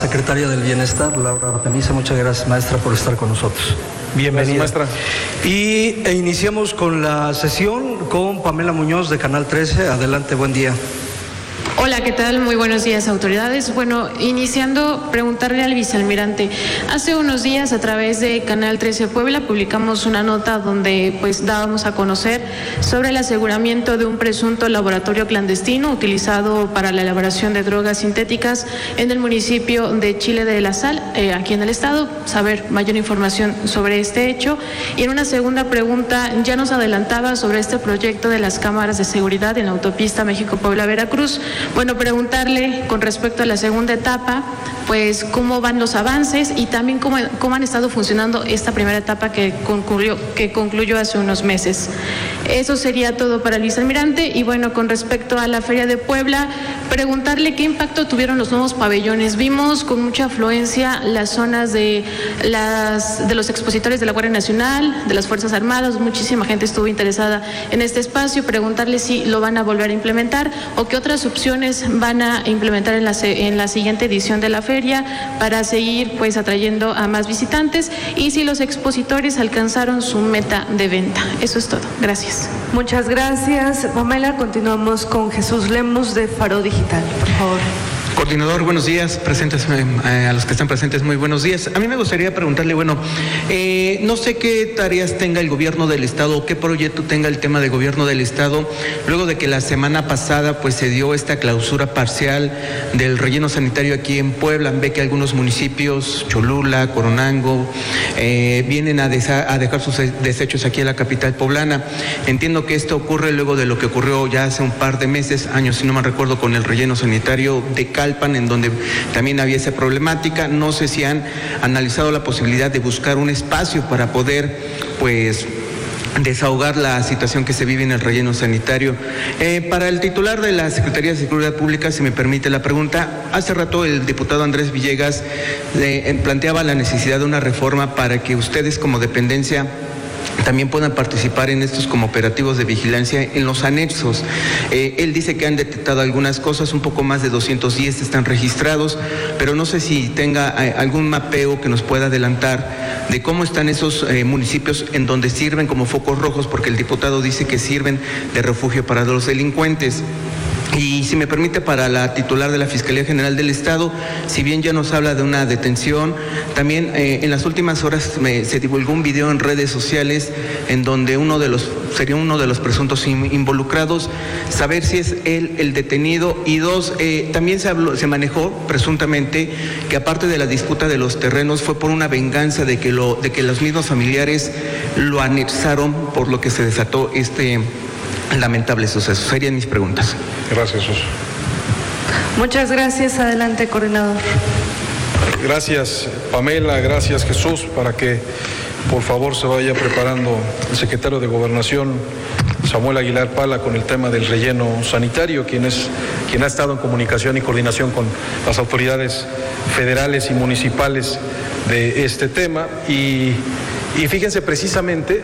Secretaria del Bienestar, Laura Artemisa. Muchas gracias, maestra, por estar con nosotros. Bienvenida. Gracias, maestra. Y iniciamos con la sesión con Pamela Muñoz de Canal 13. Adelante, buen día. Hola, ¿qué tal? Muy buenos días, autoridades. Bueno, iniciando, preguntarle al vicealmirante. Hace unos días, a través de Canal 13 Puebla, publicamos una nota donde pues dábamos a conocer sobre el aseguramiento de un presunto laboratorio clandestino utilizado para la elaboración de drogas sintéticas en el municipio de Chile de la Sal, aquí en el estado. Saber mayor información sobre este hecho. Y en una segunda pregunta, ya nos adelantaba sobre este proyecto de las cámaras de seguridad en la autopista México-Puebla-Veracruz. Bueno, preguntarle con respecto a la segunda etapa, pues cómo van los avances y también cómo han estado funcionando esta primera etapa que concluyó hace unos meses. Eso sería todo para el vicealmirante. Y bueno, con respecto a la Feria de Puebla, preguntarle qué impacto tuvieron los nuevos pabellones. Vimos con mucha afluencia las zonas de los expositores de la Guardia Nacional, de las Fuerzas Armadas. Muchísima gente estuvo interesada en este espacio. Preguntarle si lo van a volver a implementar o qué otras opciones van a implementar en la siguiente edición de la feria para seguir pues atrayendo a más visitantes, y si los expositores alcanzaron su meta de venta. Eso es todo. Gracias. Muchas gracias, Pamela. Continuamos con Jesús Lemus de Faro Digital, por favor. Coordinador, buenos días. Presentes, a los que están presentes, muy buenos días. A mí me gustaría preguntarle, no sé qué tareas tenga el gobierno del estado o qué proyecto tenga el tema de gobierno del estado, luego de que la semana pasada pues se dio esta clausura parcial del relleno sanitario aquí en Puebla. Ve que algunos municipios, Cholula, Coronango, vienen a dejar sus desechos aquí en la capital poblana. Entiendo que esto ocurre luego de lo que ocurrió ya hace un par de meses, años si no me recuerdo, con el relleno sanitario de Calpan, en donde también había esa problemática. No sé si han analizado la posibilidad de buscar un espacio para poder, pues, desahogar la situación que se vive en el relleno sanitario. Para el titular de la Secretaría de Seguridad Pública, si me permite la pregunta, hace rato el diputado Andrés Villegas planteaba la necesidad de una reforma para que ustedes como dependencia también puedan participar en estos como operativos de vigilancia en los anexos. Él dice que han detectado algunas cosas, un poco más de 210 están registrados, pero no sé si tenga algún mapeo que nos pueda adelantar de cómo están esos municipios en donde sirven como focos rojos, porque el diputado dice que sirven de refugio para los delincuentes. Y si me permite, para la titular de la Fiscalía General del Estado, si bien ya nos habla de una detención, también en las últimas horas se divulgó un video en redes sociales en donde sería uno de los presuntos involucrados, saber si es él el detenido. Y dos, también se manejó presuntamente que aparte de la disputa de los terrenos fue por una venganza de que los mismos familiares lo anexaron, por lo que se desató este lamentable suceso. Serían mis preguntas. Gracias, Jesús. Muchas gracias. Adelante, coordinador. Gracias, Pamela. Gracias, Jesús. Para que, por favor, se vaya preparando el secretario de Gobernación, Samuel Aguilar Pala, con el tema del relleno sanitario, quien ha estado en comunicación y coordinación con las autoridades federales y municipales de este tema. Y fíjense, precisamente,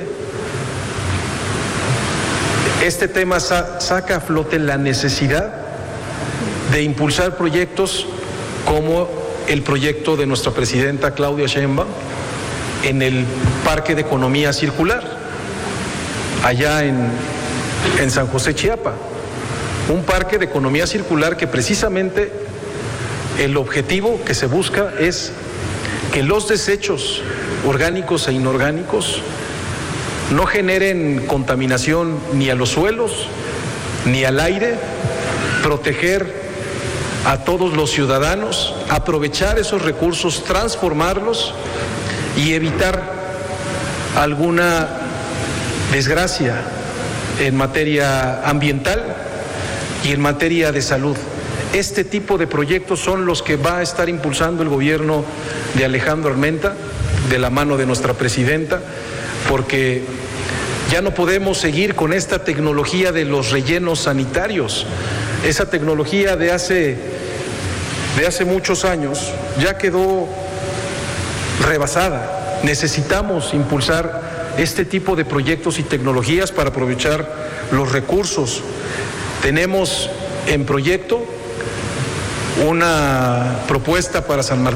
este tema saca a flote la necesidad de impulsar proyectos como el proyecto de nuestra presidenta Claudia Sheinbaum en el Parque de Economía Circular, allá en San José, Chiapa. Un parque de economía circular que precisamente el objetivo que se busca es que los desechos orgánicos e inorgánicos no generen contaminación ni a los suelos ni al aire, proteger a todos los ciudadanos, aprovechar esos recursos, transformarlos y evitar alguna desgracia en materia ambiental y en materia de salud. Este tipo de proyectos son los que va a estar impulsando el gobierno de Alejandro Armenta, de la mano de nuestra presidenta, porque ya no podemos seguir con esta tecnología de los rellenos sanitarios. Esa tecnología de hace muchos años ya quedó rebasada. Necesitamos impulsar este tipo de proyectos y tecnologías para aprovechar los recursos. Tenemos en proyecto una propuesta para San Martín